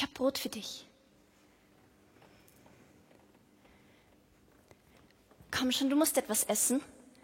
Ich habe Brot für dich. Komm schon, du musst etwas essen.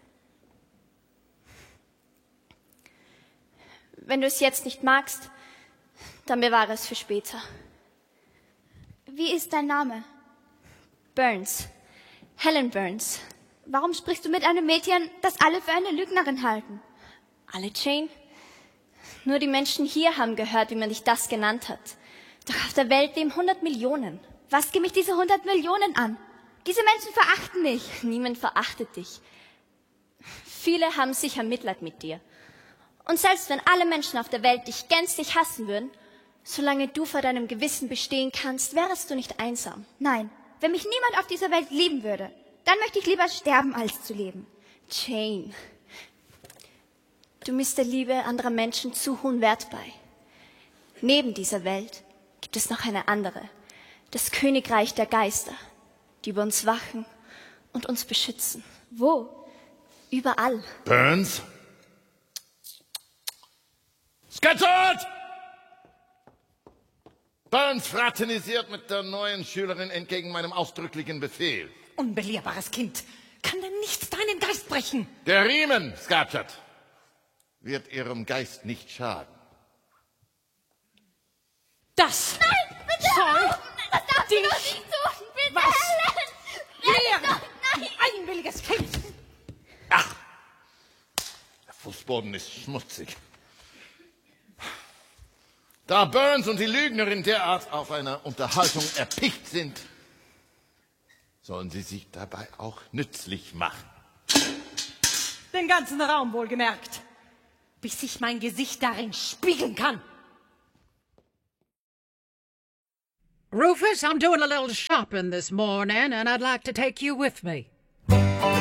Wenn du es jetzt nicht magst, dann bewahre es für später. Wie ist dein Name? Burns. Helen Burns. Warum sprichst du mit einem Mädchen, das alle für eine Lügnerin halten? Alle, Jane? Nur die Menschen hier haben gehört, wie man dich das genannt hat. Doch auf der Welt leben 100 Millionen. Was geht mich diese 100 Millionen an? Diese Menschen verachten mich. Niemand verachtet dich. Viele haben sicher Mitleid mit dir. Und selbst wenn alle Menschen auf der Welt dich gänzlich hassen würden, solange du vor deinem Gewissen bestehen kannst, wärest du nicht einsam. Nein, wenn mich niemand auf dieser Welt lieben würde, dann möchte ich lieber sterben, als zu leben. Jane, du misst der Liebe anderer Menschen zu hohen Wert bei. Neben dieser Welt gibt es noch eine andere, das Königreich der Geister, die über uns wachen und uns beschützen. Wo? Überall. Burns? Scattert! Burns fraternisiert mit der neuen Schülerin entgegen meinem ausdrücklichen Befehl. Unbelehrbares Kind. Kann denn nicht deinen Geist brechen? Der Riemen, Scattert, wird ihrem Geist nicht schaden. Das Nein, bitte! soll Das darfst du doch nicht tun! Bitte, was Helen! lehren, Nein! du einbilliges Kind. Ach, der Fußboden ist schmutzig. Da Burns und die Lügnerin derart auf einer Unterhaltung erpicht sind, sollen sie sich dabei auch nützlich machen. Den ganzen Raum wohlgemerkt, bis ich mein Gesicht darin spiegeln kann. Rufus, I'm doing a little shopping this morning, and I'd like to take you with me.